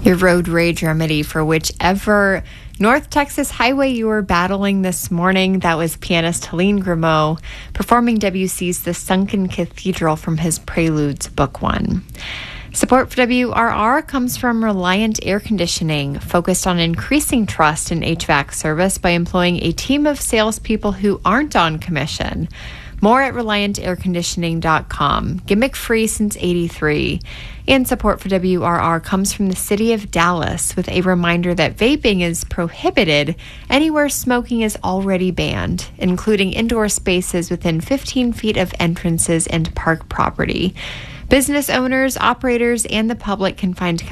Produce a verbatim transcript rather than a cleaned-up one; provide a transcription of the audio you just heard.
Your road rage remedy for whichever North Texas highway you were battling this morning. That was pianist Helene Grimaud performing Debussy's The Sunken Cathedral from his Preludes, Book One. Support for W R R comes from Reliant Air Conditioning, focused on increasing trust in H V A C service by employing a team of salespeople who aren't on commission. More at reliant air conditioning dot com. Gimmick free since eighty-three. And support for W R R comes from the city of Dallas with a reminder that vaping is prohibited anywhere smoking is already banned, including indoor spaces within fifteen feet of entrances and park property. Business owners, operators, and the public can find